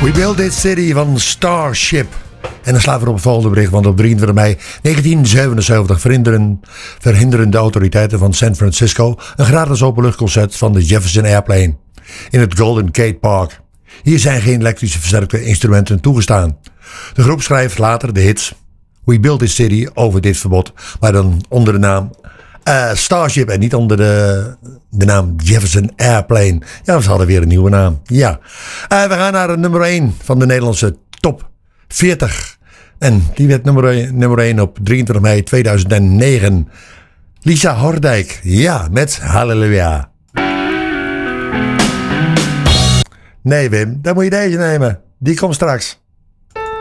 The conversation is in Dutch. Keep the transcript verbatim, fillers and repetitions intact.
We Build This City van Starship. En dan slaan we op het volgende bericht, want op drieëntwintig mei negentien zevenenzeventig verhinderen, verhinderen de autoriteiten van San Francisco een gratis openluchtconcert van de Jefferson Airplane in het Golden Gate Park. Hier zijn geen elektrische versterkte instrumenten toegestaan. De groep schrijft later de hits We Build This City over dit verbod, maar dan onder de naam uh, Starship en niet onder de, de naam Jefferson Airplane. Ja, ze hadden weer een nieuwe naam. Ja. Uh, we gaan naar nummer één van de Nederlandse top veertig. En die werd nummer één op drieëntwintig mei tweeduizend negen. Lisa Hordijk. Ja, met Halleluja. Nee Wim, dan moet je deze nemen. Die komt straks.